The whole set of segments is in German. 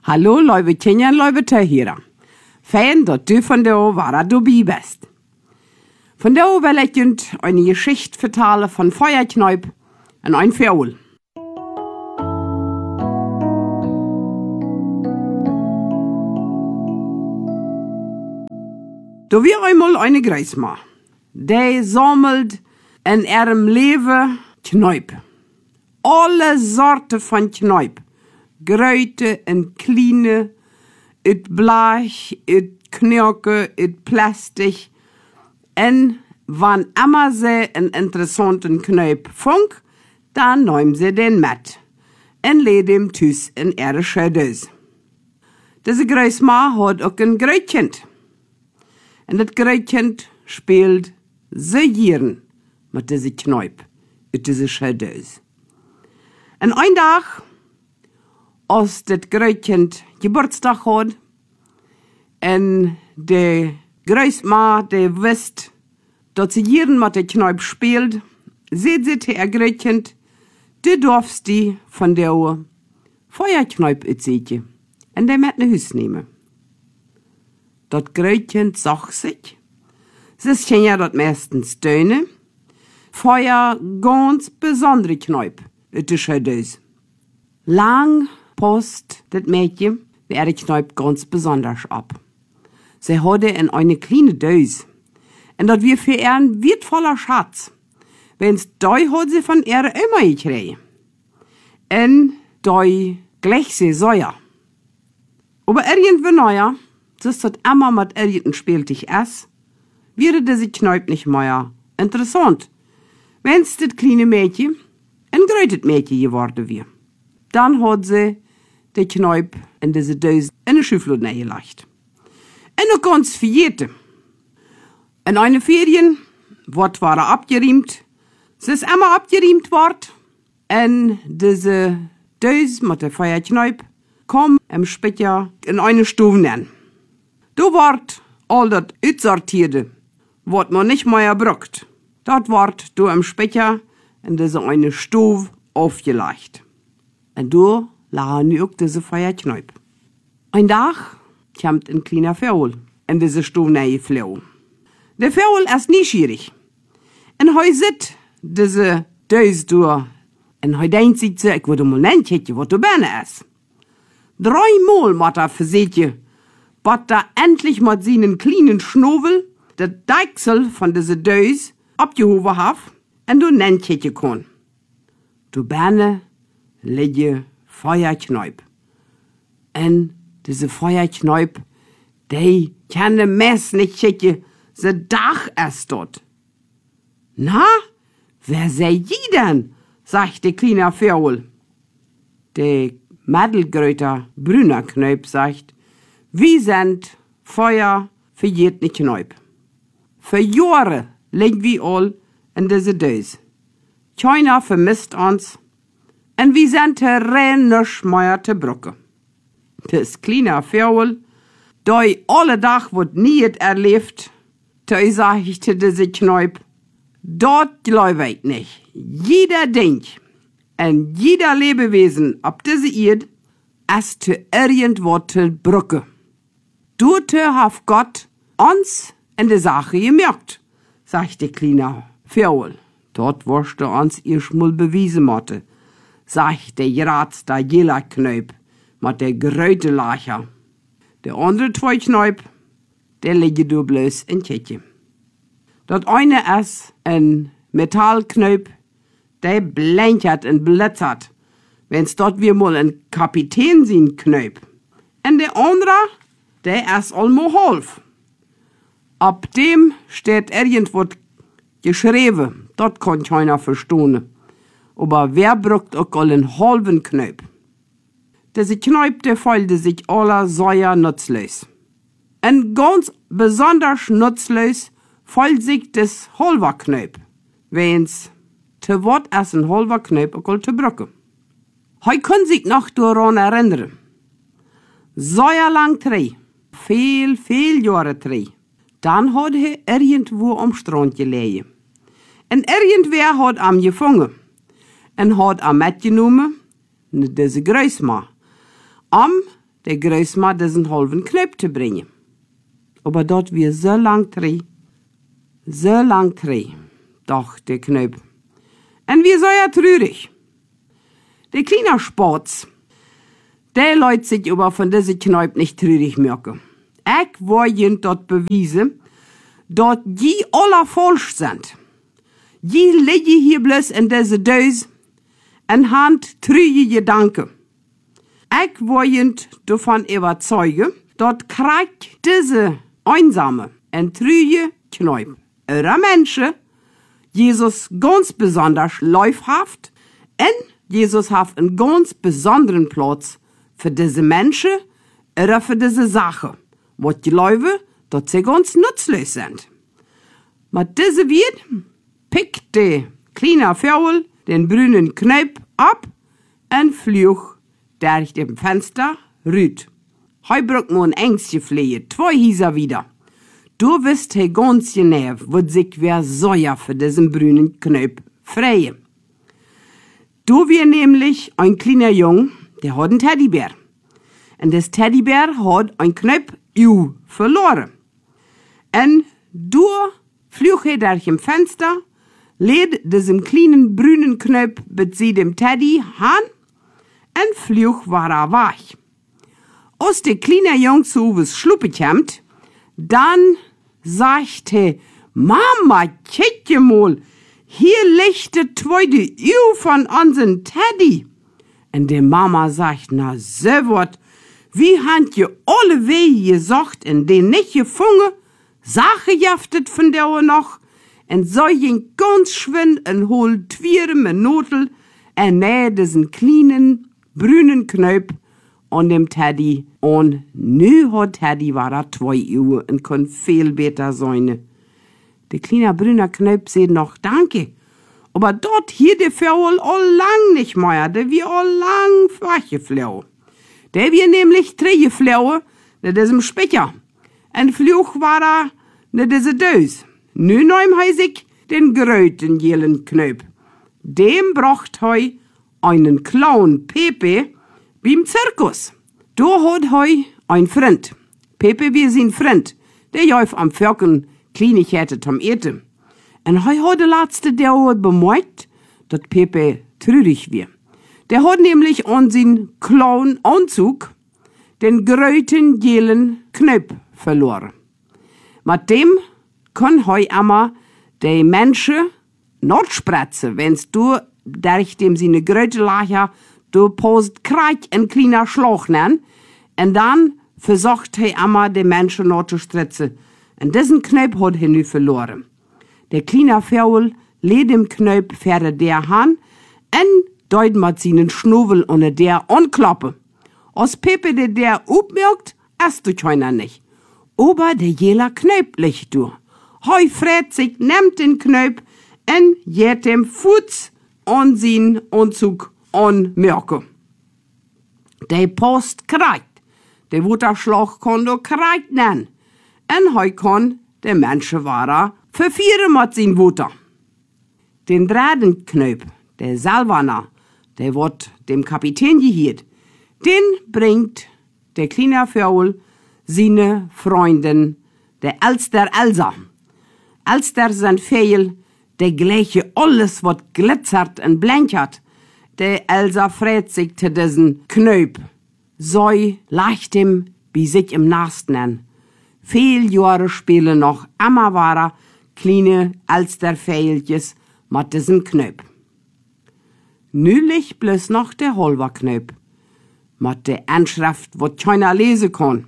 Hallo, liebe Kinderen, liebe Zuhörer. Fein, dass du von der Wara dabei bist. Von der will ich uns eine Geschichte vertellen von Feuerkneip und ein Vogel. Da war einmal eine Greisma. Die sammelt in ihrem Leben Knäup. Alle Sorten von Knäup. Gröte und kleine, it Blech, it Knirke, it Plastik. Und wann immer sie einen interessanten Knäup funk, dann nehmen sie den mit und legen ihn tüs in ihre Schödös. Diese Greisma hat auch ein Grötchen. Und das Grötchen spielt so Jahren mit diesem Knäup, mit dieser Schödös. Und ein Tag, als das Grötchen Geburtstag hat, und die Greisma, die wisst, dass sie jeden mit dem Knäup spielt, seht sie zu ihr Grötchen, du darfst die von der Feuerknäup erzählen und die mit nach Hause nehmen. Das Grötchen sagt sich, sie können ja das meistens tönen, Feuer ganz besondere Knäup, it ist das. Lang passt das Mädchen der Knäup ganz besonders ab. Sie hatte in eine kleine Dös. Und das wir für ihr ein wertvoller Schatz. Wenn's doi hat sie von ihr immer gekriegt. Und doi gleich sie säuer. Aber irgendwie neuer, das hat immer mit irgendeinem Spieltisch ist, wäre diese Knäup nicht mehr interessant. Wenn's das kleine Mädchen ein grötes Mädchen geworden wäre. Dann hat sie die Knäup in diese Döse in eine Schublade gelegt. Und noch ganz verjährte. In eine Ferien, wird war abgeriemt. Sie ist immer abgeriemt worden. Und diese Döse mit der Feuerknäup kam im Spätjahr in eine Stube nennen. Da ward all das Utsortierte, was man nicht mehr braucht. Das ward du im Spätjahr in diese eine Stube aufgelegt. Und da lagen auch diese Feuerknäup. Ein Tag kommt ein kleiner Vogel in diese Stube geflogen. Der Vogel ist neugierig. Und er sieht diese Döse durch. Und er denkt sich so, ich würde mal nennen, was da bene ist. 3 Mal muss er versehen, was da endlich mit seinen kleinen Schnobel der Deichsel von dieser Döse abgehoben hat und du nennt kann. Du bene liege Feuerknäup. Und diese Feuerknäup, die kann de Mess nicht schicken, se Dach ist dort. Na, wer sei die denn? Sagt der kleine Vogel. Der mittelgrößte brüner Knäup sagt, wir sind Feuer für jeden Knäup. Für Jahre liegen wir all in diese Döse. Keiner vermisst uns, und wir sind rein nicht mehr zu brücken. Das kleine Vogel, doi alle Tag wird nie erlebt, doi sag ich zu diese Knäup, dort glaub ich nicht. Jeder denkt, und jeder Lebewesen ab diese Erde, ist zu irgendwo zu brücken. Dort hat Gott uns in der Sache gemerkt, sagt der kleine Vogel. Dort wirst du uns erstmal bewiesen müssen, sagt der geratste jeder Knäup mit der gröte Lacher. Der andere 2 Knäup, der liegen du bloß in Kätje. Das eine ist ein Metallknäup, der blenchert und blitzert, wenn's dort wir mal ein Kapitän sehen Knäup. Und der andere, der ist allmo half. Ab dem steht irgendwo geschrieben, dort kann keiner verstehen. Aber wer braucht auch einen halben Knäup? Diese Knäup, der fällt sich aller Säuer nutzlos. Und ganz besonders nutzlos fällt sich das halber Knäup, wenn's te wat als ein halber Knäup auch zu brücken. Heu kann sich noch daran erinnern. Säuerlang drei, viel Jahre drei. Dann hat er irgendwo am Strand gelegen. Und irgendwer hat am gefangen. Und hat am mitgenommen, diese Greisma, der Großma diesen halben Knöpf zu bringen. Aber dort wir so lang dreh, doch der Knöpf. Und wir so ja trürig. Der kleine Sports, der Leute sich aber von diesem Knöpf nicht trürig merken. Ich wollte dort beweisen, dass die alle falsch sind. Die liegen hier bloß in diese Döse und haben trüge Gedanken. Ich wollte davon überzeugen, dass kriegt diese einsame und trüge Knöpf ihrer Menschen Jesus ganz besonders läufhaft und Jesus hat einen ganz besonderen Platz für diese Menschen oder für diese Sache, wo die Leute, dass sie ganz nutzlos sind. Mit diese wird, pickt der kleine Vogel den brünen Knöpf ab und flücht durch dem Fenster rüt. Heu braucht nur ein Ängstchen fliehen, 2 Hieser wieder. Du wirst he ganz genau, wo sich wer soja für diesen brünen Knöpf freien. Du wir nämlich ein kleiner Jung, der hat einen Teddybär. Und das Teddybär hat ein Knöpf verloren. Und du flüche durch dem Fenster, lädt diesem kleinen brünen Knöpf mit sie dem Teddy han, und flüch war er weich. Als der kleine Jung zu was Schluppe kommt, dann sagt er, Mama, kick mal, hier liegt der zweite von unseren Teddy. Und die Mama sagt, na so wat, wie habt ihr alle Wege gesagt und den nicht gefunden? Sache jaftet von der noch, und so ging ganz schwind und holt 2 Minuten und nähe diesen kleinen, brünen Knöpf an dem Teddy. Und nu hat Teddy war er 2 Uhr und kann viel besser sein. Der kleine brüne Knöpf sagt noch Danke. Aber dort hier der Vogel all lang nicht mehr, der wir all lang weggeflogen. Der wir nämlich geflogen, ne diesem Specher. Ein Fluch war er, ne diese Dös. Nu neum heisig den gröten jelen Knöpf. Dem brocht heu einen Clown Pepe beim Zirkus. Du hat heu ein Freund. Pepe wie sein Freund, der jäuf am Förken Kleinigkeiten zum Eten. Und heu hat der letzte der hat bemerkt, dass Pepe trürig wir. Der hat nämlich an sein Clown-Anzug den gröten jelen Knöpf verloren. Mit dem kann heu immer die Menschen not spretzen, wenn's du durch dem seine gröte Lacher du post Kreig ein kleiner Schlauch nennen, und dann versucht er immer die Menschen not zu stritzen. Und diesen Knöpf hat er nu verloren. Der kleine Vogel lädt dem Knöpf fährt der Hand und deut mit seinen Schnuvel unter der anklappen. Als Pepe der upmerkt, erst du keiner nicht. Aber der jela Knöpf liegt du. Heu frät sich, nimmt den Knöpf und geht dem Fuß an sein Anzug anmerken. Der Post kreigt. Der Wutterschlag kann du kreigt nennen. Und heu kann der Menschenwahrer verfieren mit sein Wutter. Den Dradenknöpf, der Salvaner, der wird dem Kapitän gehiert. Den bringt der kleine Vogel seine Freundin, der Elster Elsa. Elster sind Fehl, der gleiche alles, was glitzert und blinkert. Der Elsa frät sich zu diesen Knöpf. So leicht ihm wie sich im Nasten an. Viel Jahre spielen noch immer wahrer kleine Elsterfehlches mit diesem Knöpf. Nülich bloß noch der halber Knöpf. Mit der Anschrift, wo keiner lesen kann.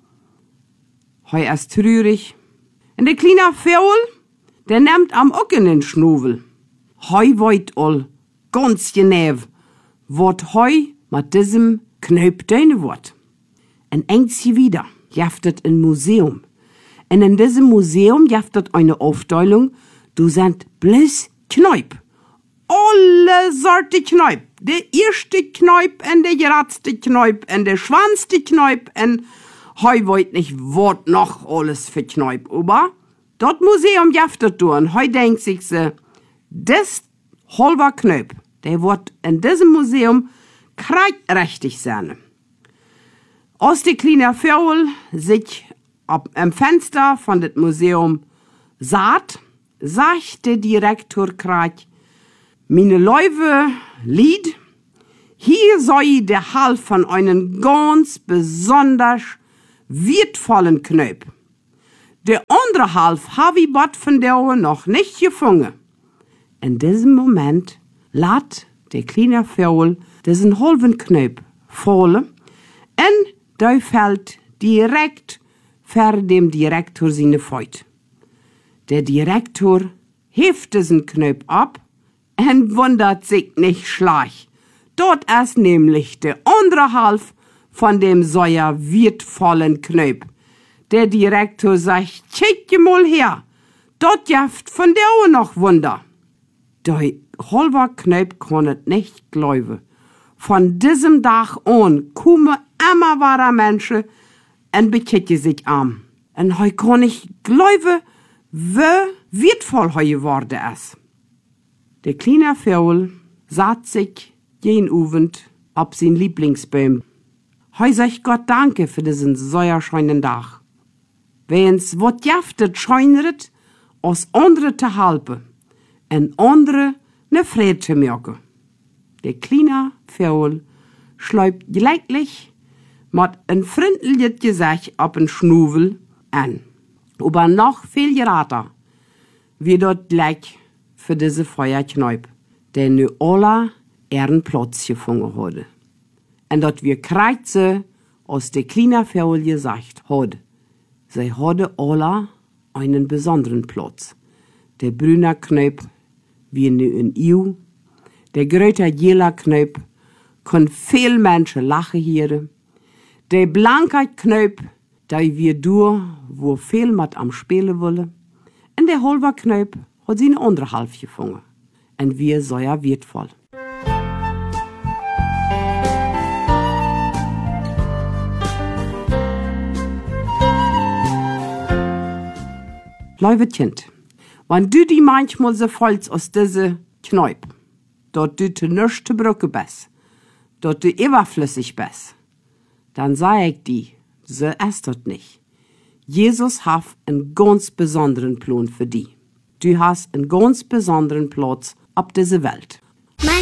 Heu ist trürig. Und der kleine Vogel, der nimmt am Ocken den Schnuvel. Heu weut all, ganz genau, wat heu mit diesem Knöpf deine wird. Und engst wieder, jaftet ein Museum. Und in diesem Museum jaftet eine Aufteilung, du sind bloß Knöpf. Alle Sorte Knöpf. Der erste Knöpf und der geratste Knöpf und der schwanzte Knöpf und heu wollt nicht, wat noch alles für Knöpf. Aber dort Museum jaftet du und heu denkt sich se, das halber Knöpf, der wird in diesem Museum kreidrechtig sein. Als die kleine Vögel sich am Fenster von das Museum saht, sagt der Direktor grad, meine Leute, Lied, hier soll der Hals von einem ganz besonders wertvollen Knöp. Der andere Hals habe ich bot von der noch nicht gefunden. In diesem Moment lässt der kleine Vogel diesen halben Knöp fallen und der fällt direkt vor dem Direktor seine Feut. Der Direktor hebt diesen Knöp ab und wundert sich nicht schlecht. Dort ist nämlich der andere Half von dem säuer wertvollen Knöp. Der Direktor sagt, check mal her, dort jaft von der auch noch Wunder. Der halber Knöp kann es nicht glauben. Von diesem Tag an kommen immer wahre Menschen und beketten sich an. Und heu kann nicht glauben, wie wertvoll heu geworden ist. Der kleine Vogel satt sich jeden Abend auf sein Lieblingsbaum. Heu sagt Gott danke für diesen säuerscheinen Tag. Wenn's wat jaftet scheineret, aus andere te helpen en andere ne Fried te merken. Der kleine Vogel schleibt gleich mit ein freundliches Gesicht auf den Schnuvel an. Aber noch viel gerater wie dort gleich für diese Feuerkneip, der nu alle ihren Platz gefunden hatte. Und dort wir kreuze aus der kleine Vogel gesagt hat, sie hatte alle einen besonderen Platz. Der brüne Knöp wie nu in Iu, der gröte jela Knöp kann viel Menschen lachen hören. Der blanke Knöp, der wir durch, wo viel mit am Spielen wollen. Und der halbe Knöp hat seine andere Half gefunden. Und wir sehr wertvoll. Liebe Kind, wenn du die manchmal so vollst aus diese Knöp, dort du te nisch te brücke bist, dort du überflüssig bist, dann sag ich dir, so ist das nicht. Jesus hat einen ganz besonderen Plan für dich. Du hast einen ganz besonderen Platz auf dieser Welt.